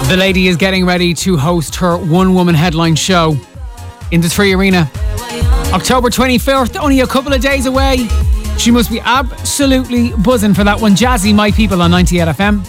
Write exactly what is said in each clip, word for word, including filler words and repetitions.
The lady is getting ready to host her one-woman headline show in the Three Arena. October twenty-fourth, only a couple of days away. She must be absolutely buzzing for that one. Jazzy, My People on ninety-eight F M.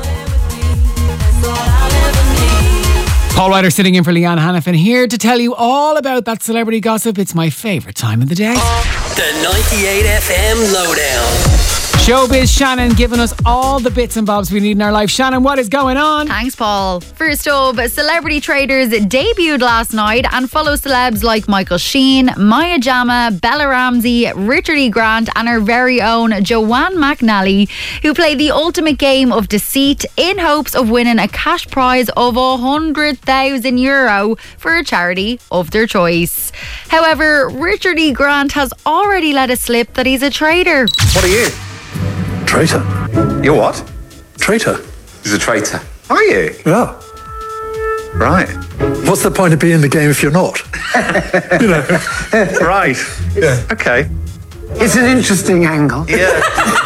Paul Ryder sitting in for Leanne Hannafin, here to tell you all about that celebrity gossip. It's my favourite time of the day. The ninety-eight F M Lowdown. Showbiz Shannon giving us all the bits and bobs we need in our life. Shannon, what is going on? Thanks, Paul. First up, Celebrity Traders debuted last night and follow celebs like Michael Sheen, Maya Jama, Bella Ramsey, Richard E. Grant and our very own Joanne McNally, who play the ultimate game of deceit in hopes of winning a cash prize of one hundred thousand euro for a charity of their choice. However, Richard E. Grant has already let it slip that he's a traitor. What are you? Traitor. You're what? Traitor. He's a traitor. Are you? Yeah. Right. What's the point of being in the game if you're not? You know. Right. Yeah. Okay. It's an interesting angle. Yeah.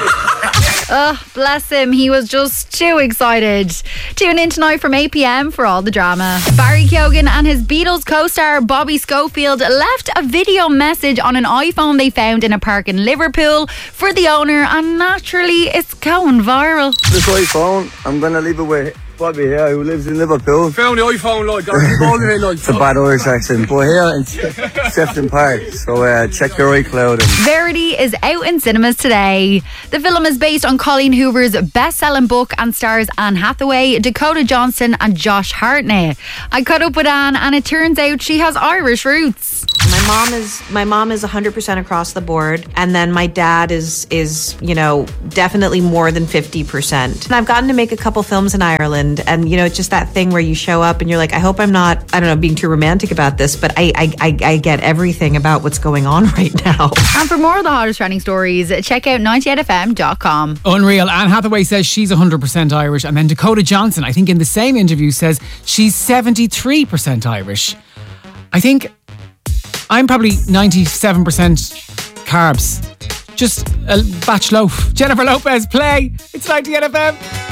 Ugh, bless him. He was just too excited. Tune in tonight from eight p.m. for all the drama. Barry Keoghan and his Beatles co-star Bobby Schofield left a video message on an iPhone they found in a park in Liverpool for the owner, and naturally it's going viral. This iPhone, I'm going to leave it with Bobby here, who lives in Liverpool. Found the iPhone, like, got the ball in it, like. It's a bad Irish accent, but here in Sefton Park, so uh, check your iCloud. And Verity is out in cinemas today. The film is based on Colleen Hoover's best-selling book and stars Anne Hathaway, Dakota Johnson and Josh Hartnett. I caught up with Anne and it turns out she has Irish roots. My mom is my mom is one hundred percent across the board, and then my dad is is you know definitely more than fifty percent. And I've gotten to make a couple films in Ireland, and you know it's just that thing where you show up and you're like, I hope I'm not I don't know being too romantic about this, but I I I, I get everything about what's going on right now. And for more of the hottest trending stories, check out ninety-eight F M dot com. Unreal. Anne Hathaway says she's one hundred percent Irish, and then Dakota Johnson, I think in the same interview, says she's seventy-three percent Irish. I think I'm probably ninety-seven percent carbs. Just a batch loaf. Jennifer Lopez, play. It's ninety-eight F M.